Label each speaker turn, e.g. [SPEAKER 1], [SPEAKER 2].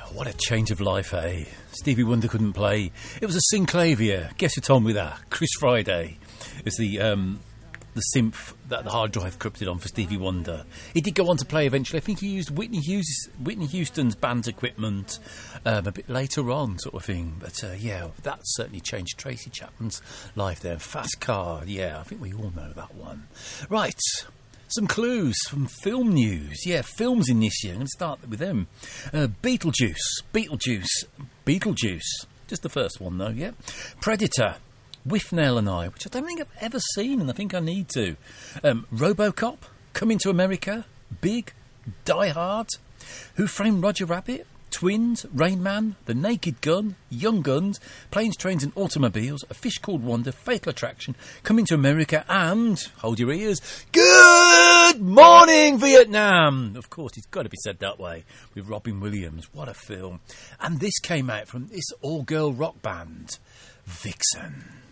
[SPEAKER 1] What a change of life, eh? Stevie Wonder couldn't play. It was a synclavier. Guess who told me that? Chris Friday. It's the synth that the hard drive corrupted on for Stevie Wonder. He did go on to play eventually. I think he used Whitney Houston's band equipment a bit later on, sort of thing. But yeah, that certainly changed Tracy Chapman's life there. Fast Car, yeah, I think we all know that one. Right. Some clues from film news. Yeah, films in this year. I'm going to start with them. Beetlejuice. Just the first one, though, yeah. Predator. Withnail and I, which I don't think I've ever seen, and I think I need to. RoboCop. Coming to America. Big. Die Hard. Who Framed Roger Rabbit. Twins, Rain Man, The Naked Gun, Young Guns, Planes, Trains and Automobiles, A Fish Called Wanda, Fatal Attraction, Coming to America, and, hold your ears, Good Morning Vietnam! Of course, it's got to be said that way, with Robin Williams. What a film. And this came out from this all-girl rock band, Vixen.